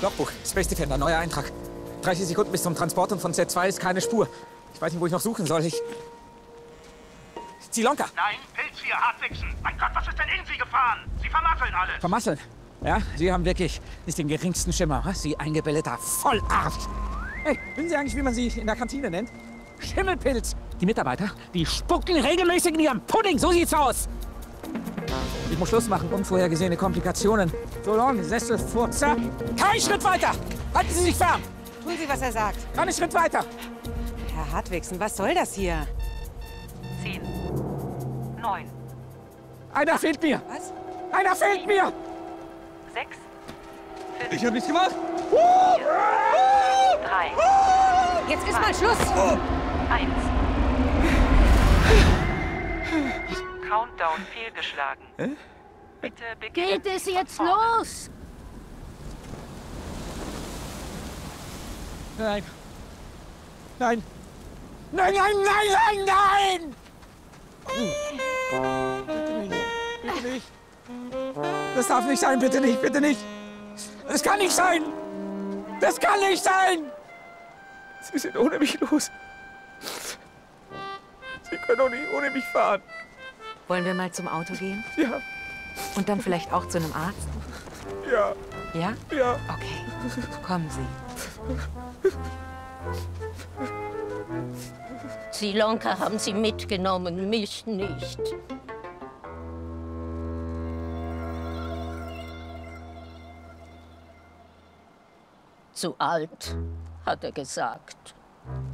Logbuch, Space Defender, neuer Eintrag. 30 Sekunden bis zum Transport und von Z2 ist keine Spur. Ich weiß nicht, wo ich noch suchen soll. Zilonka! Nein, Pilz hier, Hartwichsen. Mein Gott, was ist denn in Sie gefahren? Sie vermasseln alles. Vermasseln? Ja, Sie haben wirklich nicht den geringsten Schimmer, was? Sie eingebildeter Vollarsch! Hey, wissen Sie eigentlich, wie man Sie in der Kantine nennt? Schimmelpilz! Die Mitarbeiter, die spucken regelmäßig in ihrem Pudding, so sieht's aus! Ich muss Schluss machen, unvorhergesehene Komplikationen. So long, Sesselfurzer. Kein Schritt weiter! Halten Sie sich fern! Tun Sie, was er sagt. Keinen Schritt weiter! Herr Hartwigsen, was soll das hier? 10, 9, Einer fehlt mir! Was? Einer fehlt mir! 6, Ich hab nichts gemacht! 3, Jetzt ist mal Schluss! 1. Countdown fehlgeschlagen. Bitte beginnen. Geht es jetzt los? Nein. Nein. Nein, nein, nein, nein, nein! Bitte nicht. Bitte nicht. Das darf nicht sein, bitte nicht, bitte nicht. Das kann nicht sein. Das kann nicht sein. Sie sind ohne mich los. Sie können doch nicht ohne mich fahren. Wollen wir mal zum Auto gehen? Ja, Und dann vielleicht auch zu einem Arzt? ja, Ja? ja. Okay. Kommen Sie. Zilonka haben sie mitgenommen, mich nicht. Zu alt, hat er gesagt.